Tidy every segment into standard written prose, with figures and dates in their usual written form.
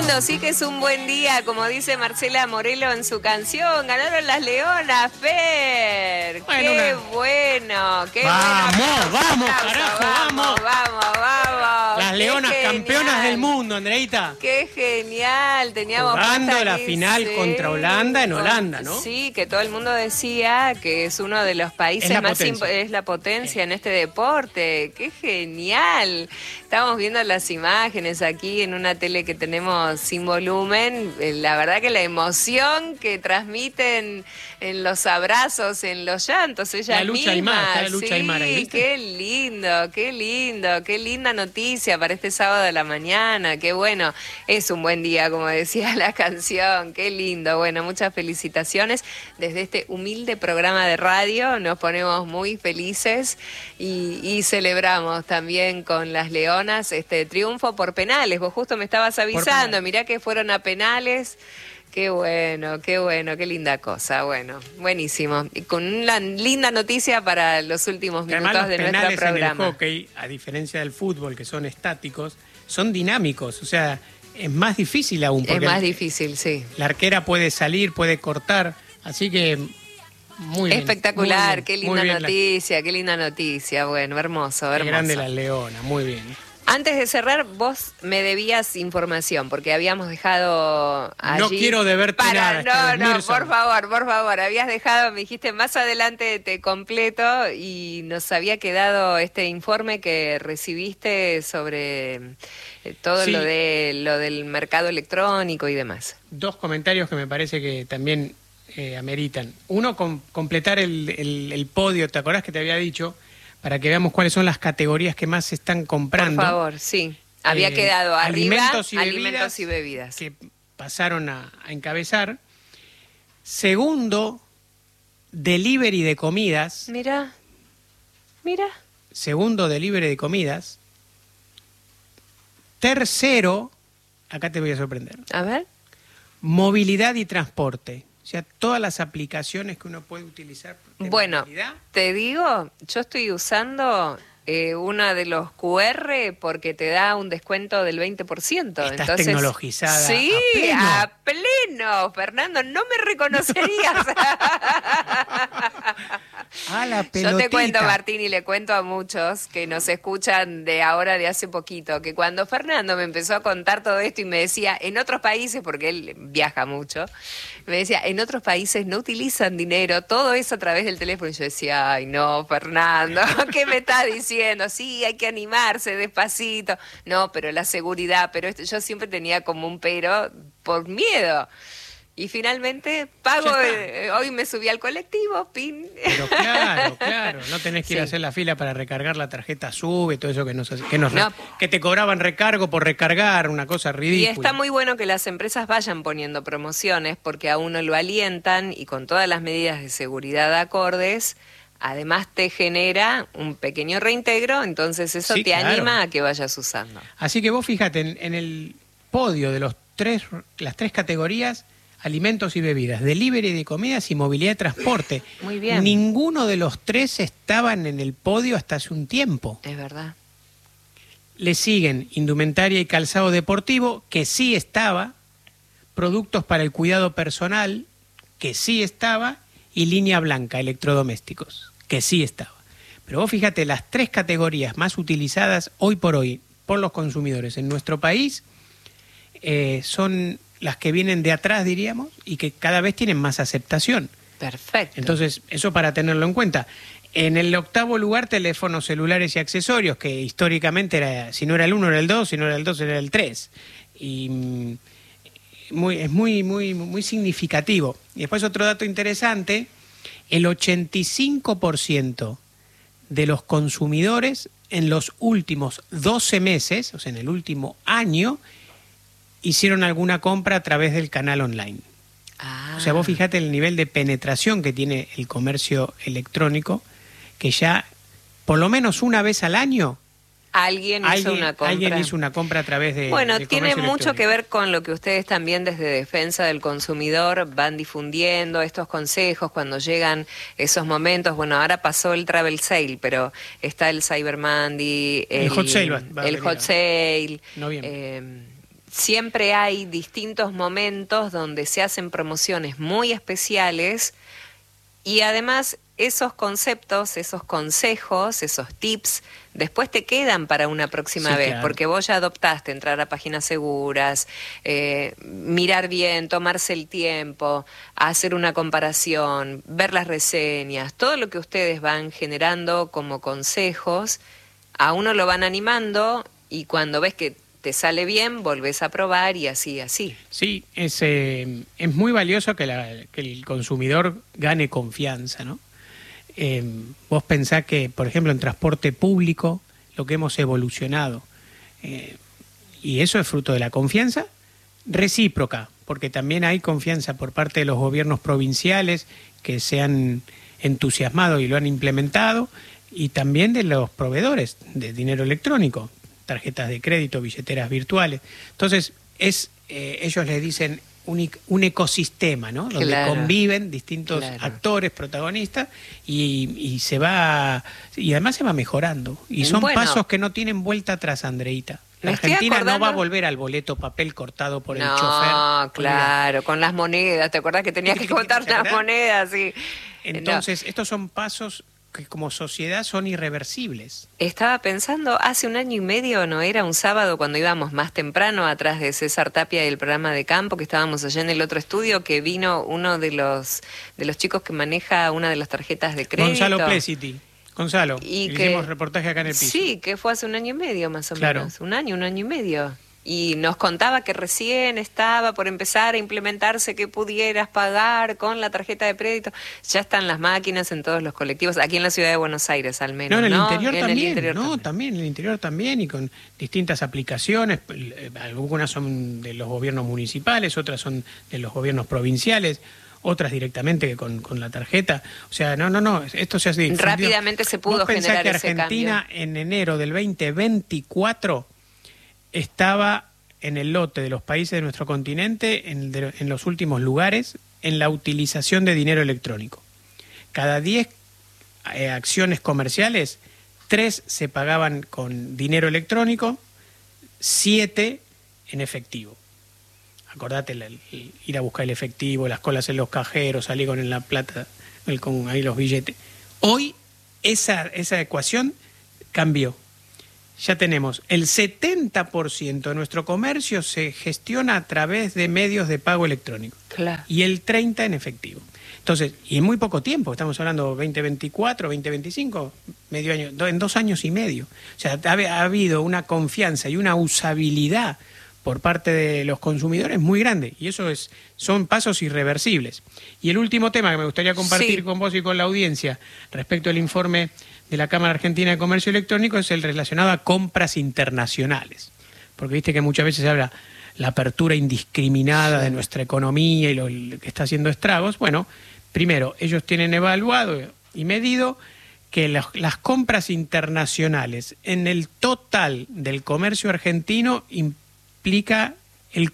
lindo, sí que es un buen día, como dice Marcela Morelo en su canción. Ganaron las Leonas, Fer. Bueno, qué bueno, qué vamos, bueno. vamos, Aplauso, carajo, vamos. Las Qué Leonas genial. campeonas del mundo, Andreita. Qué genial, teníamos jugando puesta la aquí, final sí, contra Holanda en Holanda, ¿no? Sí, que todo el mundo decía que es uno de los países más es la potencia en este deporte. Qué genial. Estamos viendo las imágenes aquí en una tele que tenemos sin volumen. La verdad que la emoción que transmiten en los abrazos, en los llantos, ella la lucha misma. Aymar, está la lucha Aymar ahí, ¿viste? Qué lindo, qué lindo, qué linda noticia para este sábado de la mañana. Qué bueno, es un buen día, como decía la canción. Qué lindo. Bueno, muchas felicitaciones. Desde este humilde programa de radio nos ponemos muy felices y celebramos también con las Leonas este triunfo por penales. Vos justo me estabas avisando, mirá que fueron a penales. Qué bueno, qué linda cosa. Bueno, buenísimo. Y con una linda noticia para los últimos minutos de nuestro programa. En el hockey, a diferencia del fútbol, que son estáticos, son dinámicos. O sea, es más difícil aún. Es más difícil, sí. La arquera puede salir, puede cortar. Así que muy bien. Espectacular, muy bien, qué linda noticia. Bueno, hermoso. Qué grande la Leona, muy bien. Antes de cerrar, vos me debías información, porque habíamos dejado allí... No quiero deberte nada. No, por favor. Habías dejado, me dijiste, más adelante te completo, y nos había quedado este informe que recibiste sobre todo sí, lo del mercado electrónico y demás. Dos comentarios que me parece que también ameritan. Uno, completar el podio, ¿te acordás que te había dicho? Para que veamos cuáles son las categorías que más se están comprando. Por favor, sí. Había quedado arriba alimentos y bebidas. Que pasaron a encabezar. Segundo, delivery de comidas. Mira. Segundo, delivery de comidas. Tercero, acá te voy a sorprender. A ver. Movilidad y transporte. O sea, todas las aplicaciones que uno puede utilizar. Bueno, te digo, yo estoy usando uno de los QR porque te da un descuento del 20%. Estás tecnologizada. Sí, a pleno. Fernando, no me reconocerías. La pelotita. Yo te cuento, Martín, y le cuento a muchos que nos escuchan de ahora, de hace poquito, que cuando Fernando me empezó a contar todo esto y me decía, en otros países, porque él viaja mucho, me decía, en otros países no utilizan dinero, todo es a través del teléfono. Y yo decía, ay no, Fernando, ¿qué me estás diciendo? Sí, hay que animarse despacito. No, pero la seguridad, pero yo siempre tenía como un pero por miedo. Y finalmente pago, hoy me subí al colectivo, pin. Pero claro, no tenés que ir a hacer la fila para recargar la tarjeta SUBE, todo eso que te cobraban recargo por recargar, una cosa ridícula. Y está muy bueno que las empresas vayan poniendo promociones porque a uno lo alientan y con todas las medidas de seguridad acordes, además te genera un pequeño reintegro, entonces eso te anima a que vayas usando. Así que vos fíjate, en el podio de las tres categorías, alimentos y bebidas, delivery de comidas y movilidad de transporte. Muy bien. Ninguno de los tres estaban en el podio hasta hace un tiempo. Es verdad. Le siguen indumentaria y calzado deportivo, que sí estaba, productos para el cuidado personal, que sí estaba, y línea blanca, electrodomésticos, que sí estaba. Pero vos fíjate, las tres categorías más utilizadas hoy por los consumidores en nuestro país son las que vienen de atrás, diríamos, y que cada vez tienen más aceptación. Perfecto. Entonces, eso para tenerlo en cuenta. En el octavo lugar, teléfonos celulares y accesorios, que históricamente era, si no era el 1 era el 2, si no era el 2 era el 3. Y es muy significativo. Y después otro dato interesante, el 85% de los consumidores en los últimos 12 meses, o sea, en el último año, hicieron alguna compra a través del canal online. O sea, vos fíjate el nivel de penetración que tiene el comercio electrónico, que ya por lo menos una vez al año Alguien hizo una compra a través de Bueno, de tiene mucho que ver con lo que ustedes también desde Defensa del Consumidor van difundiendo, estos consejos cuando llegan esos momentos. Bueno, ahora pasó el Travel Sale, pero está el Cyber Monday, el Hot Sale. El Hot Sale. siempre hay distintos momentos donde se hacen promociones muy especiales y además esos conceptos, esos consejos, esos tips, después te quedan para una próxima vez, claro. porque vos ya adoptaste entrar a páginas seguras, mirar bien, tomarse el tiempo, hacer una comparación, ver las reseñas, todo lo que ustedes van generando como consejos, a uno lo van animando y cuando ves que te sale bien, volvés a probar y así. Sí, es muy valioso que el consumidor gane confianza, ¿no? Vos pensás que, por ejemplo, en transporte público, lo que hemos evolucionado, y eso es fruto de la confianza recíproca, porque también hay confianza por parte de los gobiernos provinciales que se han entusiasmado y lo han implementado, y también de los proveedores de dinero electrónico, tarjetas de crédito, billeteras virtuales. Entonces, ellos les dicen un ecosistema, ¿no? Donde conviven distintos actores, protagonistas, y se va, y además se va mejorando. Y son pasos que no tienen vuelta atrás, Andreita. La Argentina no va a volver al boleto papel cortado por el chofer. No, claro, con las monedas. ¿Te acordás que tenías que contar las monedas? Sí. Entonces, estos son pasos que como sociedad son irreversibles. Estaba pensando, hace 1 año y medio, ¿no era un sábado cuando íbamos más temprano atrás de César Tapia y el programa de campo, que estábamos allá en el otro estudio, que vino uno de los chicos que maneja una de las tarjetas de crédito? Gonzalo Plesiti. Gonzalo, hicimos reportaje acá en el piso. Sí, que fue hace 1 año y medio más o claro. menos. 1 año y medio. Y nos contaba que recién estaba por empezar a implementarse que pudieras pagar con la tarjeta de crédito. Ya están las máquinas en todos los colectivos, aquí en la ciudad de Buenos Aires al menos. No, en el interior también. También en el interior también, y con distintas aplicaciones. Algunas son de los gobiernos municipales, otras son de los gobiernos provinciales, otras directamente con la tarjeta. O sea, no, esto se hace rápidamente se pudo generar ese cambio. Argentina en enero del 2024 estaba en el lote de los países de nuestro continente en los últimos lugares en la utilización de dinero electrónico. Cada 10 acciones comerciales, 3 se pagaban con dinero electrónico, 7 en efectivo. Acordate ir a buscar el efectivo, las colas en los cajeros, salir con la plata, con ahí los billetes. Hoy esa ecuación cambió. Ya tenemos el 70% de nuestro comercio se gestiona a través de medios de pago electrónico. Claro. Y el 30% en efectivo. Entonces, y en muy poco tiempo, estamos hablando 2024, 2025, medio año, en 2 años y medio. O sea, ha habido una confianza y una usabilidad por parte de los consumidores muy grande, y eso son pasos irreversibles. Y el último tema que me gustaría compartir con vos y con la audiencia respecto al informe de la Cámara Argentina de Comercio Electrónico es el relacionado a compras internacionales. Porque viste que muchas veces se habla la apertura indiscriminada de nuestra economía y lo que está haciendo estragos. Bueno, primero, ellos tienen evaluado y medido que las compras internacionales en el total del comercio argentino implica el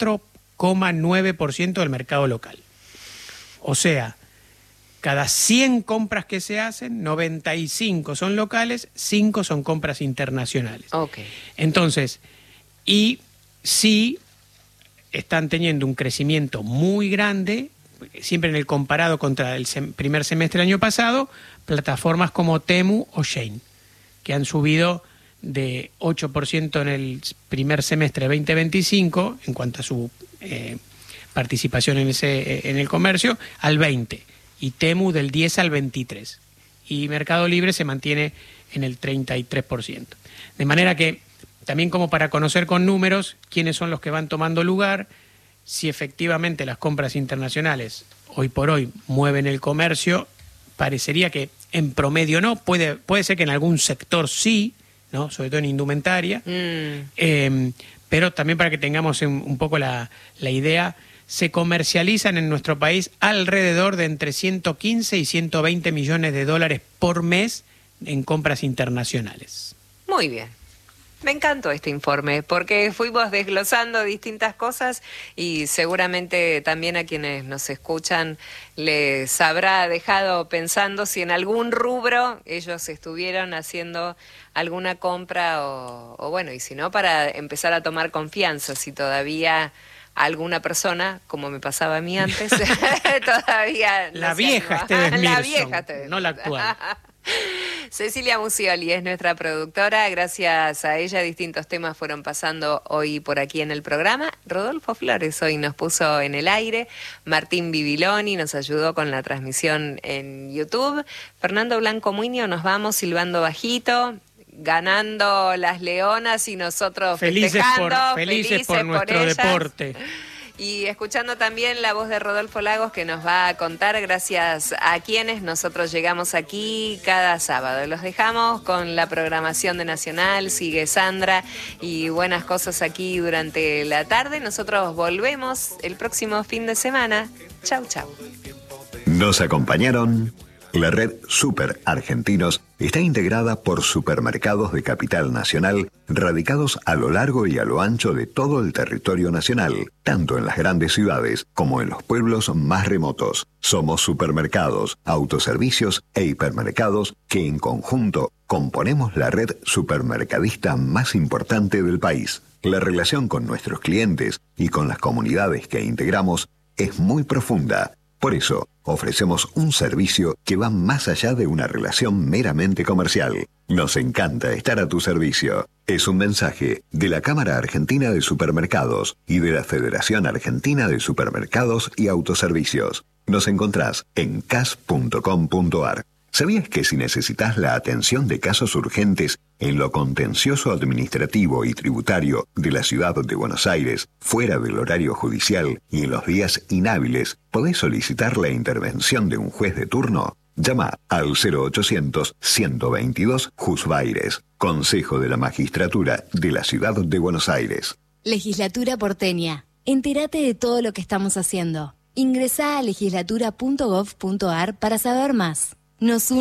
4,9% del mercado local. O sea, cada 100 compras que se hacen, 95 son locales, 5 son compras internacionales. Okay. Entonces, y sí están teniendo un crecimiento muy grande, siempre en el comparado contra el primer semestre del año pasado, plataformas como Temu o Shein, que han subido de 8% en el primer semestre de 2025 en cuanto a su participación en el comercio, al 20%. Y Temu del 10 al 23%. Y Mercado Libre se mantiene en el 33%. De manera que, también como para conocer con números quiénes son los que van tomando lugar, si efectivamente las compras internacionales hoy por hoy mueven el comercio, parecería que en promedio no, puede ser que en algún sector sí, ¿no? Sobre todo en indumentaria, pero también para que tengamos un poco la idea, se comercializan en nuestro país alrededor de entre 115 y 120 millones de dólares por mes en compras internacionales. Muy bien. Me encantó este informe porque fuimos desglosando distintas cosas y seguramente también a quienes nos escuchan les habrá dejado pensando si en algún rubro ellos estuvieron haciendo alguna compra o bueno, y si no, para empezar a tomar confianza, si todavía alguna persona, como me pasaba a mí antes, todavía no La se vieja anima. Esteves La Mirson, vieja Esteves no la actual. Cecilia Musioli es nuestra productora, gracias a ella distintos temas fueron pasando hoy por aquí en el programa. Rodolfo Flores hoy nos puso en el aire, Martín Bibiloni nos ayudó con la transmisión en YouTube, Fernando Blanco Muñoz nos vamos silbando bajito, ganando las leonas y nosotros Felices felices por nuestro ellas. deporte. Y escuchando también la voz de Rodolfo Lagos que nos va a contar gracias a quienes nosotros llegamos aquí cada sábado. Los dejamos con la programación de Nacional, sigue Sandra y buenas cosas aquí durante la tarde. Nosotros volvemos el próximo fin de semana. Chau, chau. Nos acompañaron. La red Super Argentinos está integrada por supermercados de capital nacional radicados a lo largo y a lo ancho de todo el territorio nacional, tanto en las grandes ciudades como en los pueblos más remotos. Somos supermercados, autoservicios e hipermercados que en conjunto componemos la red supermercadista más importante del país. La relación con nuestros clientes y con las comunidades que integramos es muy profunda. Por eso, ofrecemos un servicio que va más allá de una relación meramente comercial. Nos encanta estar a tu servicio. Es un mensaje de la Cámara Argentina de Supermercados y de la Federación Argentina de Supermercados y Autoservicios. Nos encontrás en cas.com.ar. ¿Sabías que si necesitas la atención de casos urgentes en lo contencioso administrativo y tributario de la ciudad de Buenos Aires, fuera del horario judicial y en los días inhábiles, podés solicitar la intervención de un juez de turno? Llama al 0800-122 Jusbaires, Consejo de la Magistratura de la Ciudad de Buenos Aires. Legislatura porteña. Entérate de todo lo que estamos haciendo. Ingresá a legislatura.gov.ar para saber más. Nos